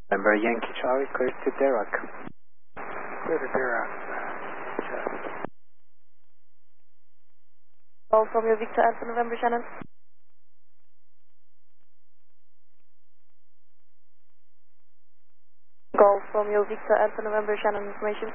November Yankee Charlie, clear to Dirac. Clear to Dirac. Golf Romeo Victor Alpha November Shannon. Golf Romeo Victor Alpha November Shannon information.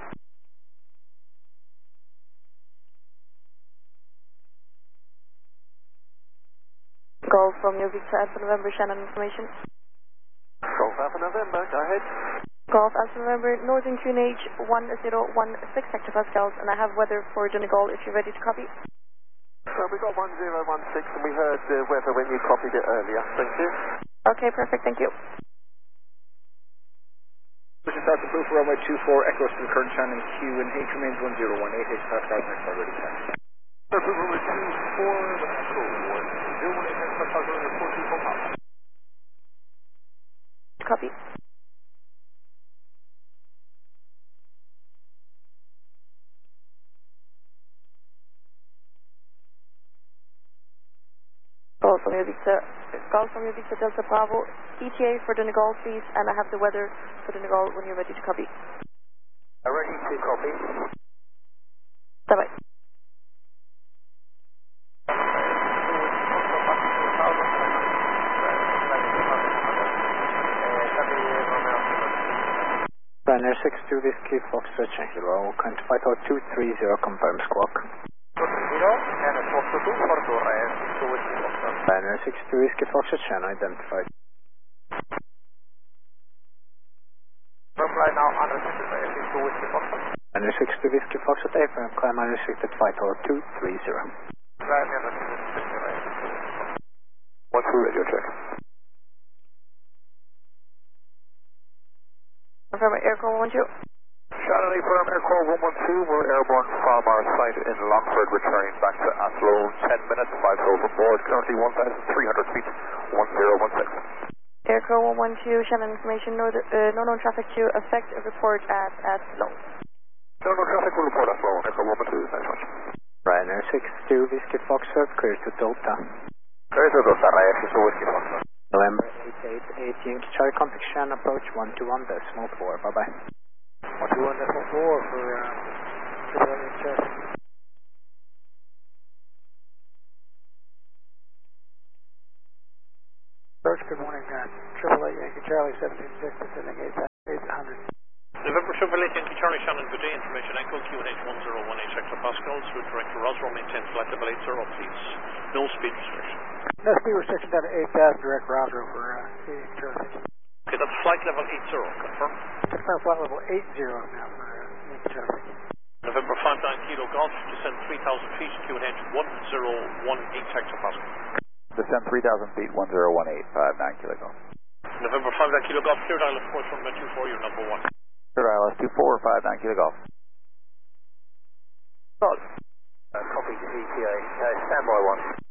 Golf Romeo Victor Alpha November Shannon information. Golf Alpha November, go ahead. Golf Alpha November Northern QNH 1016 hectopascals, and I have weather for Donegal if you're ready to copy. We got 1016 and we heard weather when you copied it earlier. Thank you. Okay, perfect, thank you. Pushing south to Blue for runway 24, Echo to the current channel QNH remains 1018, hectopascals, next time ready to pass. Runway 24, Echo 1018 hectopascals, report to Pop. Copy. Golf from your Victor Delta Bravo, ETA for Donegal please, and I have the weather for Donegal when you're ready to copy. Ready to copy. Bye bye. Runner 62 Whiskey Foxtrot Kilo, count 50230, confirm squawk. Runner 62 Whiskey Foxtrot channel identified. Right now, unrestricted by 62 Whiskey Foxtrot. Runner 62 Whiskey Foxtrot AFM, climb unrestricted 50230. What's the radio check? Confirm Aircall 112. Shannon, firm Aircall 112, we're airborne from our site in Longford, returning back to Athlone, 10 minutes, 5 over board, currently 1,300 feet, 1016. Aircall 112, Shannon information, no known traffic to affect a report at Athlone. No traffic will report Athlone, Aircall 112, thanks much. Ryanair 62 Whiskey Foxtrot, clear to Delta. Clear to Delta, Ryanair 62 Whiskey Foxtrot. November 888 Yankee Charlie, contact Shannon, approach 121.4, bye-bye. 121.4 for HHS. Approach, good morning, 888 Yankee Charlie, 176, descending 800. November 888 Yankee Charlie, Shannon, good day, information Echo, QNH 1018 hectopascals, route direct to Roswell, maintain flight level 80, please. No speed restriction. No speed restriction down to 8,000, direct Roswell for Yankee Charlie. Okay, that's flight level 80, confirm. Confirm flight level 80 now for Yankee Charlie. November 59 Kilo Golf, descend 3,000 feet, QNH 1018 hectopascal. Descend 3,000 feet, 1018, 59 Kilo Golf. November 59 Kilo Golf, cleared island approach from 24, you're number 1. Cleared ILS 2459 Kilo Golf. Copy to ETA, standby 1.